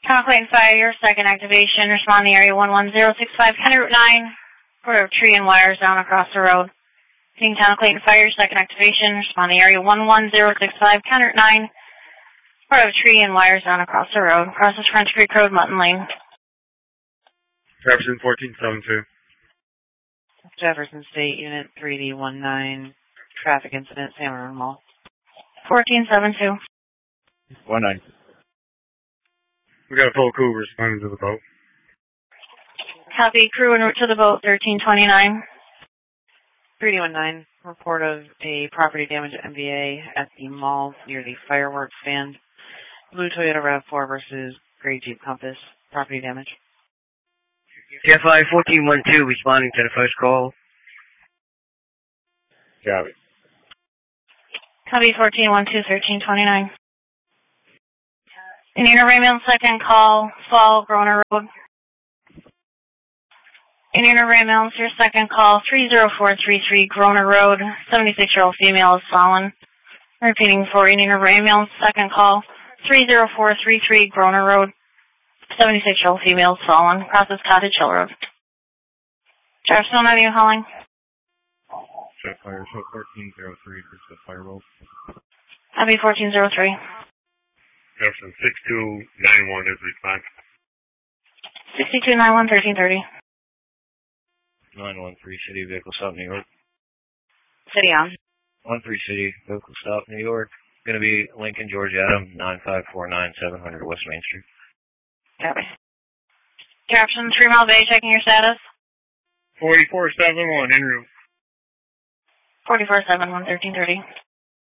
Town Clayton Fire, second activation, responding area 11065, County Route 9, for a tree and wires down across the road. Seeing Town Clayton Fire, second activation, responding area 11065, County Route 9, for a tree and wires down across the road. Crosses French Creek Road, Mutton Lane. Jefferson 1472. Jefferson State Unit 3D19, traffic incident, San Marin Mall. 1472. 19. We got a full crew responding to the boat. Copy, crew en route to the boat, 1329. 3D19, report of a property damage at MVA at the mall near the fireworks stand. Blue Toyota RAV4 versus gray Jeep Compass, property damage. TFI 1412 responding to the first call. Copy. Copy, 1412, 1329. Indiana Raymond, second call, Fall, Groner Road. Indiana Raymond, your second call, 30433 Groner Road, 76-year-old female is fallen. Repeating for Indiana Raymond, second call, 30433 Groner Road, 76-year-old female is fallen. Crosses Cottage Hill Road. Jefferson, are you calling? Check fire, show 1303 for the firewall. Copy, 1403. Jefferson 6291 is response. 6291, 1330. 913 City, vehicle stop, New York. City on. 13 City, vehicle stop, New York. Going to be Lincoln, George Adam, 9549 700 West Main Street. Copy. Jefferson, 3 Mile Bay, checking your status. 4471 en route. 4471, 1330.